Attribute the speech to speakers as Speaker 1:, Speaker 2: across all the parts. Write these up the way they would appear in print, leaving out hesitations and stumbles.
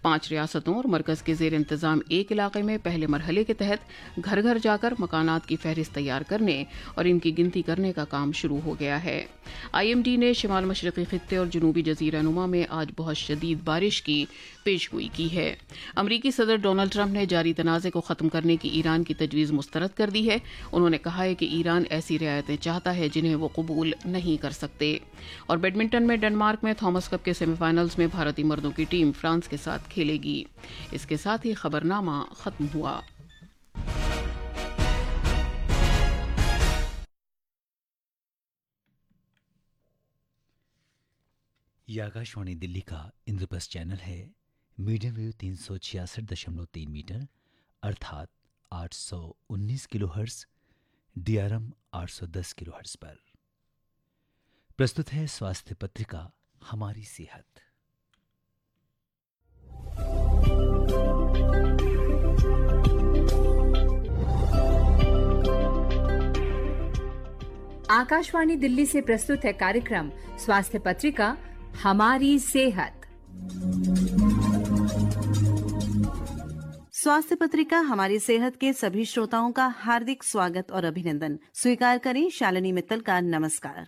Speaker 1: 5 रियासतों और मरकज के जेर इंतजाम एक इलाके में पहले मरहले के तहत घर घर जाकर मकानात की फहरिस्त तैयार करने और इनकी गिनती करने का काम शुरू हो गया है। IMD ने शिमाल मशरक़ी खित्ते और जनूबी जजीरा नुमा में आज बहुत शदीद बारिश की पेशगोई की है। अमरीकी सदर डोनाल्ड ट्रंप ने जारी तनाज़े को ख़त्म करने की ईरान की तजवीज़ मुस्तरद कर दी है। उन्होंने कहा है कि ईरान ऐसी रियायतें चाहता है जिन्हें वो कबूल नहीं कर सकते। और बैडमिंटन में डेनमार्क में थॉमस कप के सेमीफाइनल्स में भारतीय मर्दों की टीम फ्रांस के साथ खेलेगी। इसके साथ ही खबरनामा खत्म हुआ।
Speaker 2: ये आकाशवाणी दिल्ली का इंद्रप्रस्थ चैनल है। मीडियम वेव 366.3 मीटर अर्थात 819 किलोहर्ट्ज़, DRM 810 किलोहर्ट्ज़ पर प्रस्तुत है स्वास्थ्य पत्रिका हमारी सेहत।
Speaker 3: आकाशवाणी दिल्ली से प्रस्तुत है कार्यक्रम स्वास्थ्य पत्रिका हमारी सेहत।
Speaker 4: स्वास्थ्य पत्रिका हमारी सेहत के सभी श्रोताओं का हार्दिक स्वागत और अभिनंदन। स्वीकार करें शालिनी मित्तल का नमस्कार।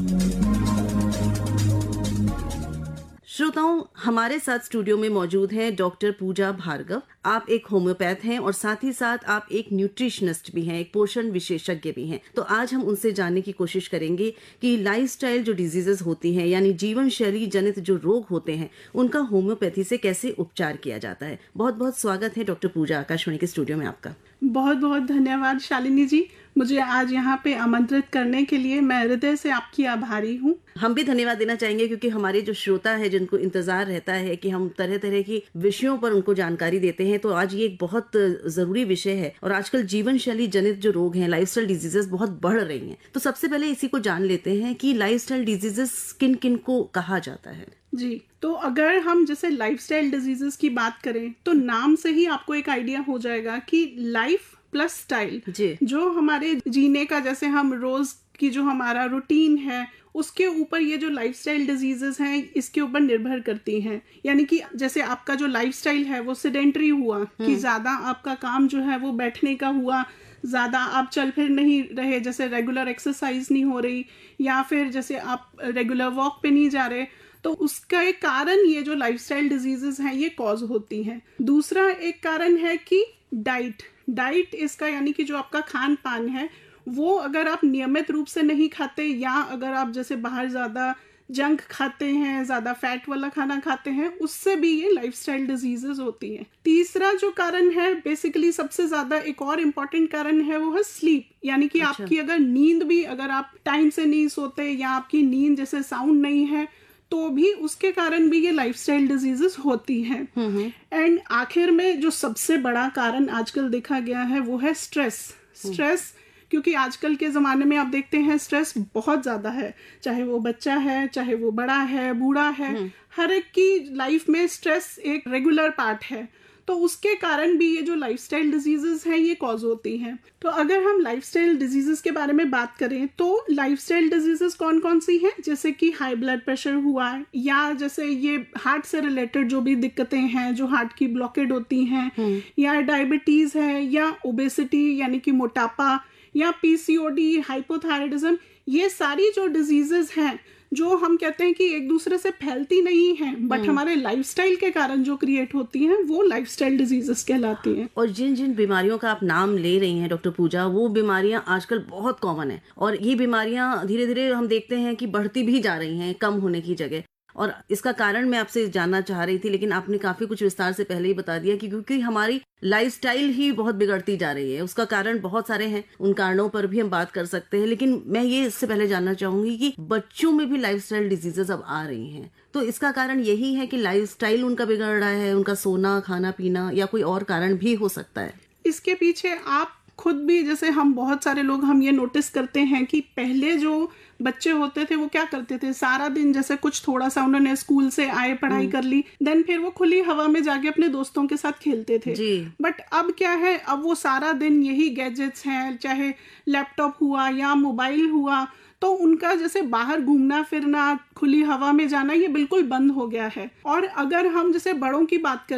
Speaker 4: श्रोताओं, हमारे साथ स्टूडियो में मौजूद हैं डॉक्टर पूजा भार्गव। आप एक होम्योपैथ हैं और साथ ही साथ आप एक न्यूट्रिशनिस्ट भी हैं, एक पोषण विशेषज्ञ भी हैं। तो आज हम उनसे जानने की कोशिश करेंगे कि लाइफस्टाइल जो डिजीजेस होती हैं, यानी जीवन शैली जनित जो रोग होते हैं, उनका होम्योपैथी से कैसे उपचार किया जाता है। बहुत बहुत स्वागत है डॉक्टर पूजा आकाशवाणी के स्टूडियो में आपका।
Speaker 5: बहुत बहुत धन्यवाद शालिनी जी, मुझे आज यहाँ पे आमंत्रित करने के लिए मैं हृदय से आपकी आभारी हूँ।
Speaker 4: हम भी धन्यवाद देना चाहेंगे क्योंकि हमारे जो श्रोता है जिनको इंतजार रहता है कि हम तरह तरह की विषयों पर उनको जानकारी देते हैं, तो आज ये एक बहुत जरूरी विषय है। और आजकल जीवन शैली जनित जो रोग हैं, लाइफस्टाइल डिजीजेस बहुत बढ़ रही हैं। तो सबसे पहले इसी को जान लेते हैं कि लाइफस्टाइल डिजीजेस किन किन को कहा जाता है।
Speaker 5: जी, तो अगर हम जैसे लाइफस्टाइल डिजीजेस की बात करें तो नाम से ही आपको एक आइडिया हो जाएगा कि लाइफ प्लस स्टाइल, जो हमारे जीने का, जैसे हम रोज की जो हमारा रूटीन है उसके ऊपर ये जो लाइफस्टाइल डिजीजेस हैं इसके ऊपर निर्भर करती हैं। यानी कि जैसे आपका जो लाइफस्टाइल है वो सेडेंटरी हुआ कि ज्यादा आपका काम जो है वो बैठने का हुआ, ज्यादा आप चल फिर नहीं रहे, जैसे रेगुलर एक्सरसाइज नहीं हो रही, या फिर जैसे आप रेगुलर वॉक पे नहीं जा रहे, तो उसका एक कारण ये जो लाइफस्टाइल डिजीजेस हैं ये कॉज होती हैं। दूसरा एक कारण है कि डाइट इसका, यानी कि जो आपका खान पान है वो अगर आप नियमित रूप से नहीं खाते, या अगर आप जैसे बाहर ज्यादा जंक खाते हैं, ज्यादा फैट वाला खाना खाते हैं, उससे भी ये लाइफस्टाइल डिजीजेस होती हैं। तीसरा जो कारण है, बेसिकली सबसे ज्यादा एक और इम्पोर्टेंट कारण है, वो है स्लीप। यानी कि आपकी अगर नींद भी, अगर आप टाइम से नहीं सोते या आपकी नींद जैसे साउंड नहीं है, तो भी उसके कारण भी ये लाइफस्टाइल डिजीजेस होती हैं। एंड आखिर में जो सबसे बड़ा कारण आजकल देखा गया है वो है स्ट्रेस। क्योंकि आजकल के ज़माने में आप देखते हैं स्ट्रेस बहुत ज़्यादा है, चाहे वो बच्चा है, चाहे वो बड़ा है, बूढ़ा है, हर एक की लाइफ में स्ट्रेस एक रेगुलर पार्ट है। तो उसके कारण भी ये जो लाइफस्टाइल डिजीजेस हैं ये कॉज होती हैं। तो अगर हम लाइफस्टाइल डिजीजेस के बारे में बात करें तो लाइफस्टाइल डिजीजेस कौन कौन सी हैं, जैसे कि हाई ब्लड प्रेशर हुआ, या जैसे ये हार्ट से रिलेटेड जो भी दिक्कतें हैं, जो हार्ट की ब्लॉकेड होती हैं, या डायबिटीज है, या ओबेसिटी यानी कि मोटापा, या PCOD, हाइपोथायराइडिज्म, ये सारी जो डिजीजेस हैं जो हम कहते हैं कि एक दूसरे से फैलती नहीं हैं, बट हमारे लाइफस्टाइल के कारण जो क्रिएट होती हैं वो लाइफस्टाइल डिजीजेस कहलाती हैं।
Speaker 4: और जिन जिन बीमारियों का आप नाम ले रही हैं डॉक्टर पूजा, वो बीमारियां आजकल बहुत कॉमन है, और ये बीमारियां धीरे धीरे हम देखते हैं कि बढ़ती भी जा रही हैं कम होने की जगह। और इसका कारण मैं आपसे जानना चाह रही थी, लेकिन आपने काफी कुछ विस्तार से पहले ही बता दिया कि क्योंकि हमारी लाइफस्टाइल ही बहुत बिगड़ती जा रही है। उसका कारण बहुत सारे हैं, उन कारणों पर भी हम बात कर सकते हैं, लेकिन मैं ये इससे पहले जानना चाहूंगी कि बच्चों में भी लाइफस्टाइल डिजीजेस अब आ रही हैं, तो इसका कारण यही है कि लाइफस्टाइल उनका बिगड़ रहा है, उनका सोना, खाना पीना, या कोई और कारण भी हो सकता है?
Speaker 5: इसके पीछे आप खुद भी, जैसे हम बहुत सारे लोग हम ये नोटिस करते हैं कि पहले जो बच्चे होते थे वो क्या करते थे, सारा दिन जैसे कुछ थोड़ा सा उन्होंने स्कूल से आए, पढ़ाई कर ली, देन फिर वो खुली हवा में जाके अपने दोस्तों के साथ खेलते थे। बट अब क्या है, अब वो सारा दिन यही गैजेट्स हैं, चाहे लैपटॉप हुआ या मोबाइल हुआ, तो उनका जैसे बाहर घूमना फिरना, खुली हवा में जाना, ये बिल्कुल बंद हो गया है। और अगर हम जैसे बड़ों की बात करें